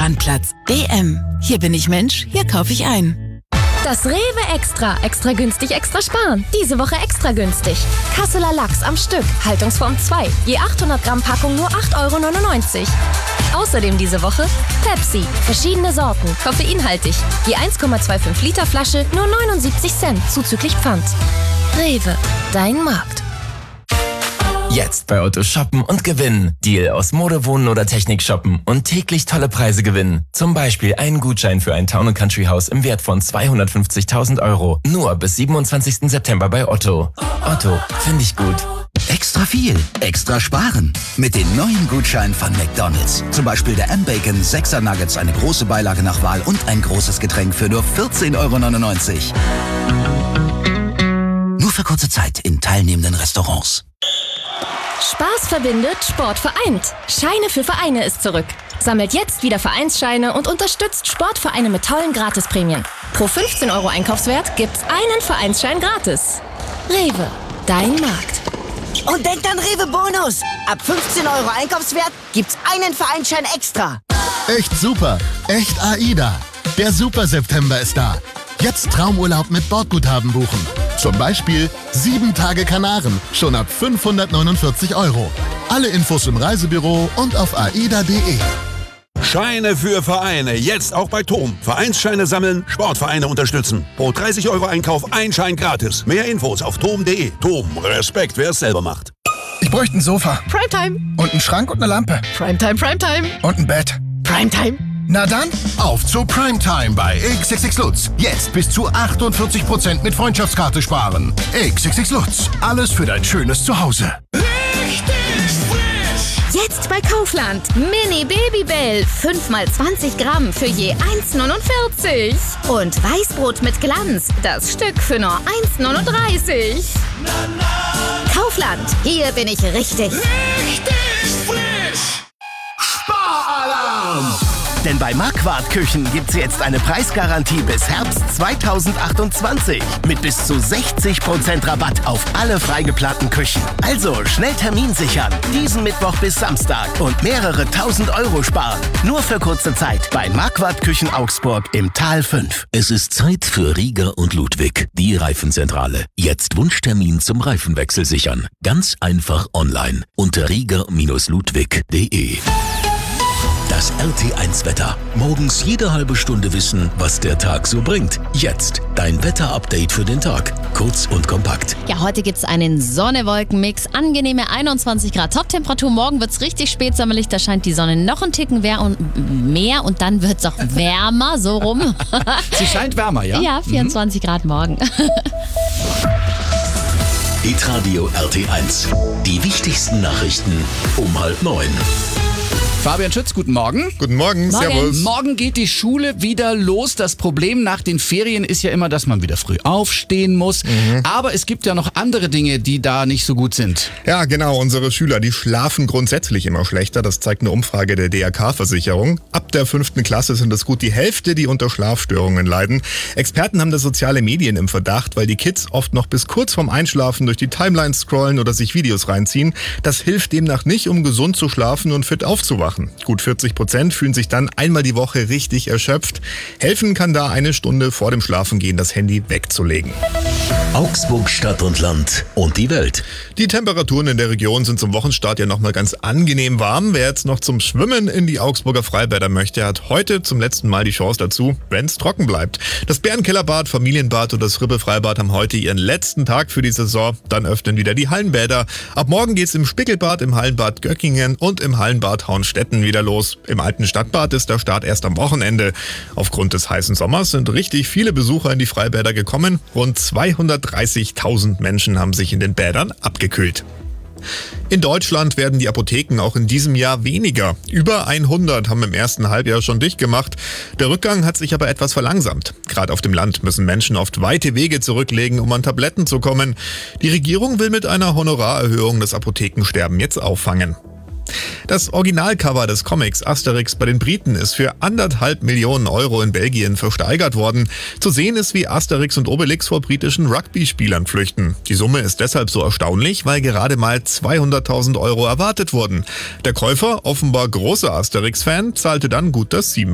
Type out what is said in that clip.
Randplatz. DM. Hier bin ich Mensch, hier kaufe ich ein. Das Rewe Extra. Extra günstig, extra sparen. Diese Woche extra günstig. Kasseler Lachs am Stück. Haltungsform 2. Je 800 Gramm Packung nur 8,99 €. Außerdem diese Woche Pepsi. Verschiedene Sorten. Koffeinhaltig. Je 1,25 Liter Flasche nur 79 Cent. Zuzüglich Pfand. Rewe. Dein Markt. Jetzt bei Otto shoppen und gewinnen. Deal aus Mode, Wohnen oder Technik shoppen und täglich tolle Preise gewinnen. Zum Beispiel einen Gutschein für ein Town & Country Haus im Wert von 250.000 €. Nur bis 27. September bei Otto. Otto, finde ich gut. Extra viel, extra sparen. Mit den neuen Gutscheinen von McDonald's. Zum Beispiel der M-Bacon 6er Nuggets, eine große Beilage nach Wahl und ein großes Getränk für nur 14,99 €. Nur für kurze Zeit in teilnehmenden Restaurants. Spaß verbindet, Sport vereint. Scheine für Vereine ist zurück. Sammelt jetzt wieder Vereinsscheine und unterstützt Sportvereine mit tollen Gratisprämien. Pro 15 € Einkaufswert gibt's einen Vereinsschein gratis. Rewe, dein Markt. Und denkt an Rewe Bonus. Ab 15 € Einkaufswert gibt's einen Vereinsschein extra. Echt super. Echt AIDA. Der Super September ist da. Jetzt Traumurlaub mit Bordguthaben buchen. Zum Beispiel 7 Tage Kanaren, schon ab 549 €. Alle Infos im Reisebüro und auf aida.de. Scheine für Vereine, jetzt auch bei TOM. Vereinsscheine sammeln, Sportvereine unterstützen. Pro 30 € Einkauf ein Schein gratis. Mehr Infos auf tom.de. TOM, Respekt, wer es selber macht. Ich bräuchte ein Sofa. Primetime. Und einen Schrank und eine Lampe. Primetime, Primetime. Und ein Bett. Primetime. Na dann, auf zu Primetime bei XXX Lutz. Jetzt bis zu 48% mit Freundschaftskarte sparen. XXX Lutz, alles für dein schönes Zuhause. Jetzt bei Kaufland. Mini Babybell. 5x20 Gramm für je 1,49 €. Und Weißbrot mit Glanz. Das Stück für nur 1,39 €. Kaufland. Hier bin ich richtig. Sparalarm! Denn bei Marquardt Küchen gibt's jetzt eine Preisgarantie bis Herbst 2028 mit bis zu 60% Rabatt auf alle freigeplanten Küchen. Also schnell Termin sichern. Diesen Mittwoch bis Samstag und mehrere 1000 € sparen. Nur für kurze Zeit bei Marquardt Küchen Augsburg im Tal 5. Es ist Zeit für Rieger und Ludwig, die Reifenzentrale. Jetzt Wunschtermin zum Reifenwechsel sichern. Ganz einfach online unter rieger-ludwig.de. Das RT1-Wetter. Morgens jede halbe Stunde wissen, was der Tag so bringt. Jetzt dein Wetter-Update für den Tag. Kurz und kompakt. Ja, heute gibt's einen Sonne-Wolken-Mix. Angenehme 21 Grad Top-Temperatur. Morgen wird's richtig spät sommerlich. Da scheint die Sonne noch einen Ticken mehr und dann wird's auch wärmer, so rum. Sie scheint wärmer, ja? Ja, 24 Grad morgen. Hitradio RT1. Die wichtigsten Nachrichten um 8:30. Fabian Schütz, guten Morgen. Guten Morgen, servus. Morgen geht die Schule wieder los. Das Problem nach den Ferien ist ja immer, dass man wieder früh aufstehen muss. Aber es gibt ja noch andere Dinge, die da nicht so gut sind. Ja, genau. Unsere Schüler, die schlafen grundsätzlich immer schlechter. Das zeigt eine Umfrage der DRK-Versicherung. Ab der 5. Klasse sind es gut die Hälfte, die unter Schlafstörungen leiden. Experten haben das soziale Medien im Verdacht, weil die Kids oft noch bis kurz vorm Einschlafen durch die Timeline scrollen oder sich Videos reinziehen. Das hilft demnach nicht, um gesund zu schlafen und fit aufzuwachen. Gut 40% fühlen sich dann einmal die Woche richtig erschöpft. Helfen kann da eine Stunde vor dem Schlafengehen das Handy wegzulegen. Augsburg, Stadt und Land und die Welt. Die Temperaturen in der Region sind zum Wochenstart ja nochmal ganz angenehm warm. Wer jetzt noch zum Schwimmen in die Augsburger Freibäder möchte, hat heute zum letzten Mal die Chance dazu, wenn es trocken bleibt. Das Bärenkellerbad, Familienbad und das Rippe-Freibad haben heute ihren letzten Tag für die Saison. Dann öffnen wieder die Hallenbäder. Ab morgen geht's im Spiegelbad, im Hallenbad Göckingen und im Hallenbad Hauenstetten wieder los. Im alten Stadtbad ist der Start erst am Wochenende. Aufgrund des heißen Sommers sind richtig viele Besucher in die Freibäder gekommen. Rund 230.000 Menschen haben sich in den Bädern abgekühlt. In Deutschland werden die Apotheken auch in diesem Jahr weniger. Über 100 haben im ersten Halbjahr schon dicht gemacht. Der Rückgang hat sich aber etwas verlangsamt. Gerade auf dem Land müssen Menschen oft weite Wege zurücklegen, um an Tabletten zu kommen. Die Regierung will mit einer Honorarerhöhung das Apothekensterben jetzt auffangen. Das Originalcover des Comics Asterix bei den Briten ist für 1,5 Millionen € in Belgien versteigert worden. Zu sehen ist, wie Asterix und Obelix vor britischen Rugby-Spielern flüchten. Die Summe ist deshalb so erstaunlich, weil gerade mal 200.000 € erwartet wurden. Der Käufer, offenbar großer Asterix-Fan, zahlte dann gut das